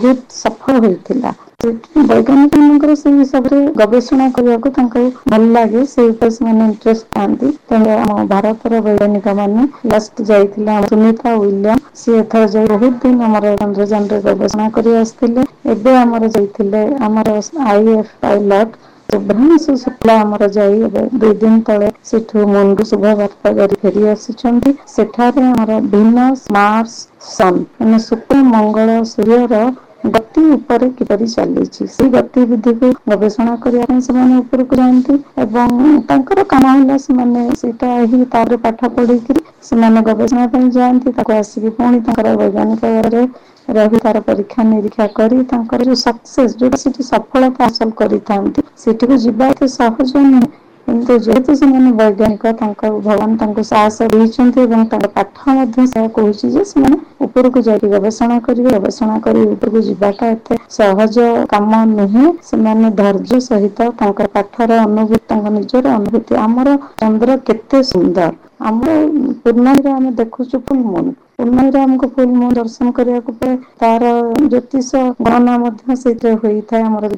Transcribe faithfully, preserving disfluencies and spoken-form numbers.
ବହୁତ ସଫଳ ହୋଇଥିଲା। ବୈଜ୍ଞାନିକ ମାନଙ୍କର ସେଇ ହିସାବରେ ଗବେଷଣା କରିବାକୁ ତାଙ୍କୁ ଭଲ ଲାଗେ, ସେଇ ଉପରେ ସେମାନେ ଇଣ୍ଟରେଷ୍ଟ ଥାଆନ୍ତି। ତେଣୁ ଆମ ଭାରତର ବୈଜ୍ଞାନିକ ମାନେ ଲାଷ୍ଟ ଯାଇଥିଲା ସୁନିତା ଉଇଲିୟମ ସିଏ ଏଥର ଯାଇ ବହୁତ ଦିନ ଆମର ଚନ୍ଦ୍ରଯାନରେ ଗବେଷଣା କରି ଆସିଥିଲେ। ଏବେ ଆମର ଯାଇଥିଲେ ଆମର I F pilot Subhranshu Shukla ଆମର ଯାଇ ଏବେ ଦୁଇ ଦିନ ତଳେ ସେଠୁ ମନରୁ ଶୁଭ ବାର୍ତ୍ତା କରି ଫେରି ଆସିଛନ୍ତି। ସେଠାରେ ଆମର ଭିନସ ମାର୍ସ ସନ୍ ମାନେ ଶୁକ୍ର ମଙ୍ଗଳ ସୂର୍ଯ୍ୟର ଗତି ଉପରେ କିପରି ଚାଲିଛି ସେଇ ଗତିବିଧିକୁ ଗବେଷଣା କରିବା ପାଇଁ ସେମାନେ ଉପରକୁ ଯାଆନ୍ତି ଏବଂ ତାଙ୍କର କାମ ହେଲା ସେମାନେ ସେଇଟା ହିଁ ତାପରେ ପାଠ ପଢିକିରି ସେମାନେ ଗବେଷଣା ପାଇଁ ଯାଆନ୍ତି। ତାକୁ ଆସିକି ପୁଣି ତାଙ୍କର ବୈଜ୍ଞାନିକରେ ରହି ତାର ପରୀକ୍ଷା ନିରୀକ୍ଷା କରି ତାଙ୍କର ଯୋଉ ସକ୍ସେସ ଯୋଉଟା ସେଠି ସଫଳତା ହାସଲ କରିଥାନ୍ତି ସେଠିକୁ ଯିବା ଏତେ ସହଜ ନୁହେଁ। କିନ୍ତୁ ଯେହେତୁ ସେମାନେ ବୈଜ୍ଞାନିକ ତାଙ୍କ ଭଗବାନ ତାଙ୍କୁ ସାହସ ଦେଇଛନ୍ତି ଏବଂ ତାଙ୍କ ପାଠ ମଧ୍ୟ ସେୟା କହୁଛି ଯେ ସେମାନେ ଉପରକୁ ଯାଇକି ଗବେଷଣା କରିବେ। ଗବେଷଣା କରି ଉପରକୁ ଯିବାଟା ଏତେ ସହଜ କାମ ନୁହେଁ। ସେମାନେ ଧୈର୍ଯ୍ୟ ସହିତ ତାଙ୍କ ପାଠର ଅନୁଭୂତି ତାଙ୍କ ନିଜର ଅନୁଭୂତି ଆମର ଚନ୍ଦ୍ର କେତେ ସୁନ୍ଦର ଆମର ପୂର୍ଣ୍ଣମିରେ ଆମେ ଦେଖୁଛୁ ଫୁଲ୍ ମୁନ୍ ପୂର୍ଣ୍ଣମିରେ ଆମକୁ ଫୁଲ୍ ମୁନ୍ ଦର୍ଶନ କରିବାକୁ ପଡେ। ତାର ଜ୍ୟୋତିଷ ଗଣନା ମଧ୍ୟ ସେଇଥିରେ ହୋଇଥାଏ ଆମର